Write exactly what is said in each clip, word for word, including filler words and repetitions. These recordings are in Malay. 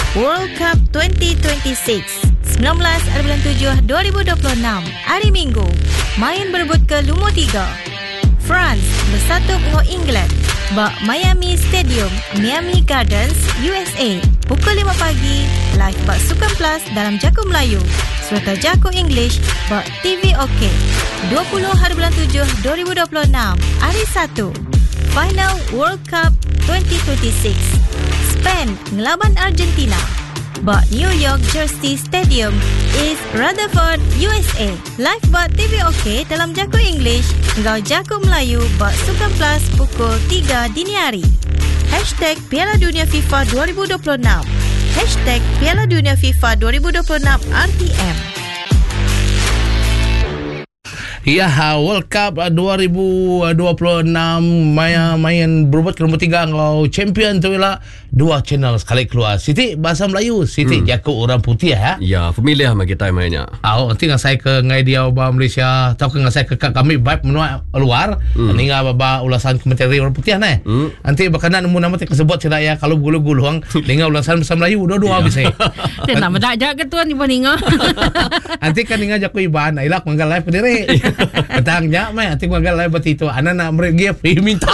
World Cup twenty twenty-six sembilan belas hari bulan tujuh dua ribu dua puluh enam, hari Minggu. Main berebut ke lumur tiga. France bersatu dengan England bak Miami Stadium, Miami Gardens, U S A. Pukul lima pagi, live bak Sukan Plus dalam Jaku Melayu serta Jaku English bak T V OK. dua puluh hari bulan tujuh dua ribu dua puluh enam, hari Sabtu. Final World Cup twenty twenty-six. Spain ngelaban Argentina bak New York Jersey Stadium, East Rutherford, U S A. Live bak T V OK dalam Jaku English ngau Jaku Melayu bak Sukan Plus pukul tiga dini hari. Hashtag Piala Dunia FIFA dua ribu dua puluh enam. Hashtag Piala Dunia FIFA dua ribu dua puluh enam R T M. Ya, World Cup dua ribu dua puluh enam main, main berebut ke nombor tiga kalau champion tu ialah dua channel sekali keluar. Siti bahasa Melayu, Siti hmm. Jaku orang putih ya. Ya, familiar sama kita mainnya. Oh, nanti dengan saya ke ngai dia ba Malaysia, atau dengan saya ke kami vibe menua luar, hmm. ni ngah ba ulasan kementerian orang putih nah. Hmm. Nanti berkenan nemu nama tersebut tidak ya kalau gulu-guluang dengan ulasan bahasa Melayu dua-dua bisa. Dan nama dak jak ketua ni ninga. Nanti kan ninga Jaku Iban, ilak manggal live pendiri. Petangnya mai nanti manggal live begitu. Ana nak mereka free minta.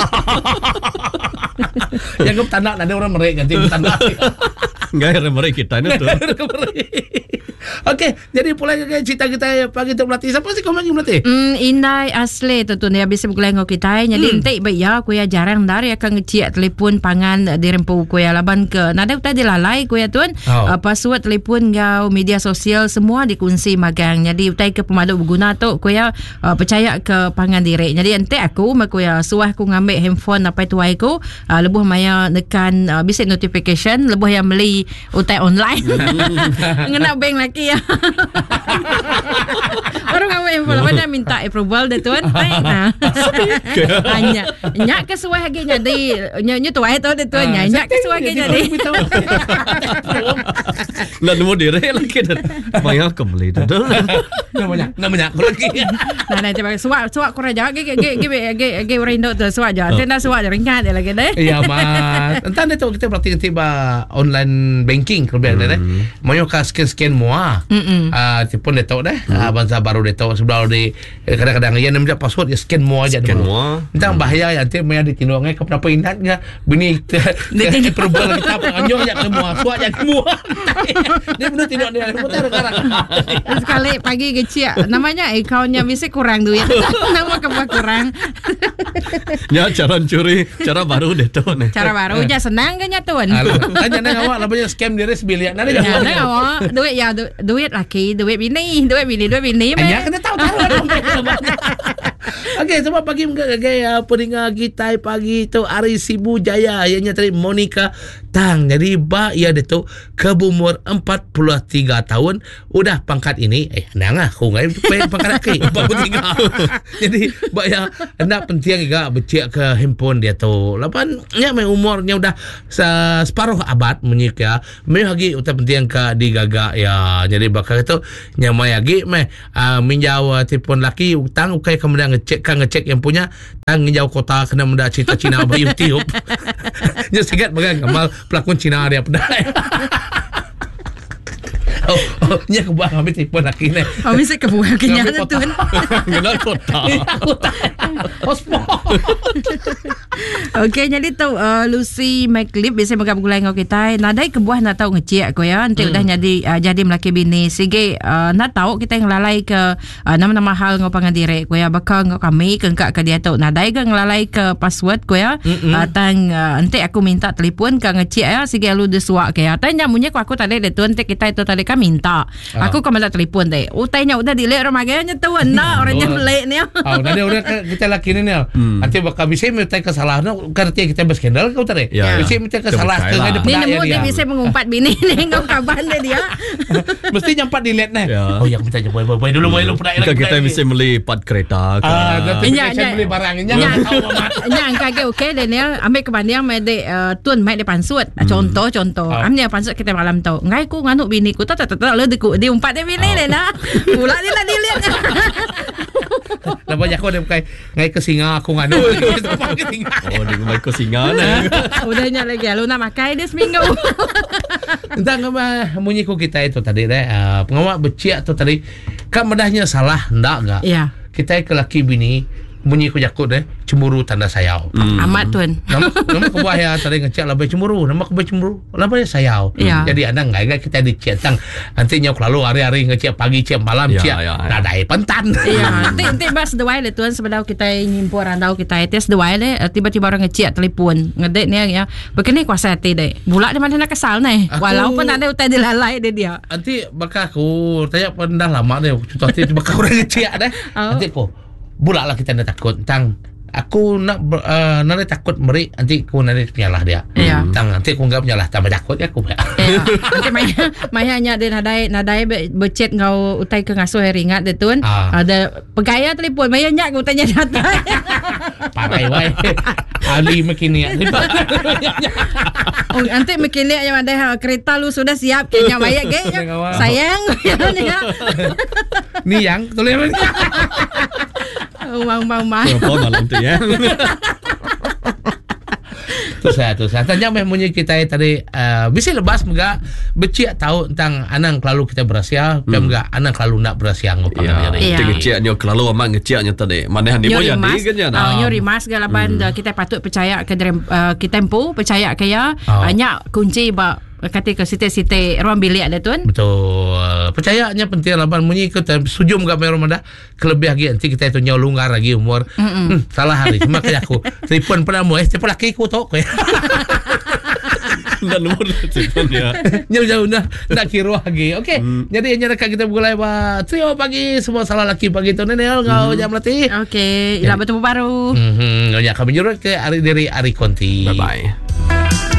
Yang tanda ada orang mereka nanti tanda. Enggak ada mereka kita ni tu. Okey, jadi pula ke cerita kita pagi tu berlatih. Siapa sih kau lagi berlatih? Hmm, Inai asli tu tu dia bisa bergulai ngau kita. Jadi hmm. entek baik ya, ku ya jarang dari akan ngecek telefon pangan di rempu ku ya laban ke. Nada tadi lalai ku ya tuan. Oh. Uh, password telefon ngau media sosial semua dikunci magang. Jadi utai ke pemadu berguna tu ku ya uh, percaya ke pangan diri. Jadi entek aku mak ku ya suah ku ngambil handphone apa tu ai ku uh, lebuh maya nekan uh, bisa notification lebuh yang beli utai online. Ngena bank lagi ya. Orang kamu yang pula mana minta approval dah tuan. Nah. Hanya nyak kesuai lagi jadi nyak tu ai tu dah tuan nyak kesuai lagi jadi. Nak nemu diri lagi dah. Banyak kembali dah. Namanya namanya aku lagi. Nah nanti bagi suak suak kurang jauh ge ge ge ge ge orang Indo tu suak jauh. Tenda suak ringan dia lagi deh. Iya mas. Entah tu kita berarti tiba online banking kemudian deh. Mayo ka scan-scan mua. Ah, tipun dia tahu dah. Ah, bangsa baru dia tahu sebelum di kadang-kadang dia namanya password dia scan mua aja. Scan mua. Entah bahaya ya nanti maya ditindongnya ke kenapa ingat enggak bini dia perubahan kita panganyo aja ke mua, suak aja ke mua. Dia benar tidak dia putar sekarang. Sekali pagi kecil namanya akaunnya bisa kurang duit. Nama kebuah kurang. Ya cara curi, cara baru dia tahu nih. Cara barunya senang kan ya tuan. Tanya nang awak labanya scam dia sebilian. Nang awak duit ya duit laki, duit bini, duit bini, duit bini. Ya kena tahu tahu. Okey, sebab pagi gaya pendengar kita pagi tu Ari Sibu Jaya ianya tadi Monica Tang. Jadi ba ia dia tu ke umur empat puluh tiga tahun udah pangkat ini eh nang ah aku ngai pangkat laki empat puluh tiga. Jadi ba ya hendak penting juga becek ke handphone dia tu. Lapan nya mai umurnya udah separuh abad menyik ya. Mai lagi uta penting ke digaga ya. Jadi bakal itu nya mai lagi mai uh, minjau telefon laki utang ukai kemudian ngecek kan ngecek yang punya tang ngejau kota kena mendak cerita Cina apa YouTube. Nya sigat bagang amal pelakon Cina dia pedai. Oh, oh, nya kebuang ambil telefon laki ni. Oh, bisa kebuang kenyang tu kan. Kenal kota. Hotspot. Okey, jadi tu uh, Lucy McLeod biasa megap gulai ngau kita. Nadai kebuah nak tahu ngecek ko ya. Nanti hmm. udah jadi uh, jadi melaki bini. Sige uh, nak tahu kita ngelalai ke uh, nama-nama hal ngau pangandiri ko ya. Bakal ngau kami kengkak ke dia tu. Nadai ke ngelalai ke password ko ya. Uh, tang uh, nanti aku minta telefon ke ngecek ya. Sige lu desuak ke ya. Tanya munye ko aku tadi dia tu nanti kita itu tadi minta. Ah. Aku kau malah telefon deh. Utainya udah delete remaganya tu nak orangnya belek ni. Oh, nanti udah kita laki ni ni. Nanti bakal bisa minta kesalahan. Kerja kita berskandal kau tadi. Bisa minta kesalahan ke ada pedaya dia. Ni nemu dia bisa mengumpat bini ni ngau kaban dia. Mesti nyampat delete ni. Oh, yang minta boy boy dulu boy lu pedaya. Kita bisa beli part kereta. Ah, nanti kita beli barangnya. Nya angka ke okey Daniel ambil ke banding mai de tuan mai de pansut. Contoh contoh. Amnya pansut kita malam tu. Ngai ku nganuk bini ku tak tak tak le deku dia umpat dia bini le nak. Pula dia nak dilihat. Lepas aku ada pakai ngai ke singa aku nganu. Oh, dia main ke singa lah. Udahnya lagi lu nak makai dia seminggu. Entah apa munyi ku kita itu tadi deh. Uh, pengawak becik tu tadi. Kan medahnya salah ndak enggak? Ya. Kita ke laki bini bunyi ku jakut deh, cemburu tanda sayau. Hmm. Amat tuan. Nama nama ku bahaya tadi ngecek lebih cemburu, nama ku cemburu. Lebih sayau. Ya. Jadi anda enggak kita dicek tang. Nanti nyok lalu hari-hari ngecek pagi cek malam Ya, cek. ya, ya. Nadai pentan. Ya, nanti nanti bas dewai le tuan sebelum kita nyimpur randau kita tes dewai le tiba-tiba orang ngecek telefon ngedek ni ya. Begini kuasa hati deh. Bulak di mana nak kesal nih. Aku- Walaupun ada utai dilalai dia dia. Nanti bakal aku tanya pendah lama deh. Contoh nanti bakal orang ngecek deh. Oh. Nanti ku bulak lah kita nak takut tang. Aku nak uh, nanti takut meri nanti aku nanti penyalah dia. Ya. Tang nanti aku enggak penyalah tambah takut ya aku. Ya. Nanti maya maya nya dia nadai nadai be- becet ngau utai ke ngasuh hari ingat dia tuan. Ah. Ada pegaya telefon maya nya ngau tanya datang. Parai wai. Ali makin ni. Oh, nanti makin lihat yang ada kereta lu sudah siap kayaknya maya ge sayang. Ni yang tulis ni. Bang bang bang. Apa malam tu ya? Tu saya tu saya tanya memunyi kita tadi uh, bisa lepas enggak becik tahu tentang anang kalau kita berasiah dan enggak anang kalau nak berasiah ngopang Ya, dia. Ya. kita ngecek nyo kelalu amat ngeceknya tadi. Mana dia Nyo mau jadi rimas, kan ya? uh, nyo rimas galaban hmm. kita patut percaya ke uh, kita tempo percaya ke ya Oh. banyak kunci ba kata ke siti-siti ruang bilik ada tuan. Betul. Percayanya penting laban munyi kita sujum gak merah mada kelebih lagi nanti kita itu nyau lunggar lagi umur. Hmm, salah hari cuma kayak aku. Telefon pernah mu eh siapa laki ku tok. Dan nomor telefon ya. Jauh-jauh dah nak kira lagi. Okey. Hmm. Jadi yang nak kita mulai ba trio pagi semua salah laki pagi tu nenel kau jam latih. Okey, ila bertemu baru. Mhm, ya kami jurut ke hari dari Ari Konti. Bye bye.